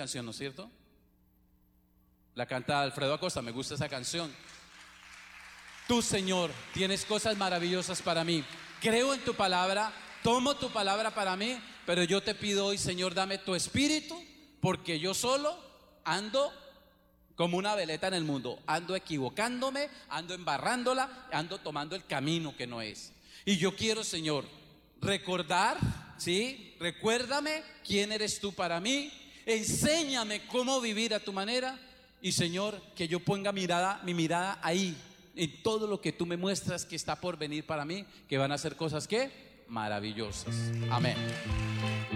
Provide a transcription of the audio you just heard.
canción, ¿no es cierto? La canta Alfredo Acosta, me gusta esa canción. Tú, Señor, tienes cosas maravillosas para mí. Creo en tu palabra, tomo tu palabra para mí, pero yo te pido hoy, Señor, dame tu espíritu, porque yo solo ando como una veleta en el mundo, ando equivocándome, ando embarrándola, ando tomando el camino que no es. Y yo quiero, Señor, recordar, ¿sí? Recuérdame quién eres tú para mí, enséñame cómo vivir a tu manera, y Señor, que yo ponga mi mirada ahí, en todo lo que tú me muestras que está por venir para mí, que van a ser cosas que maravillosas. Amén.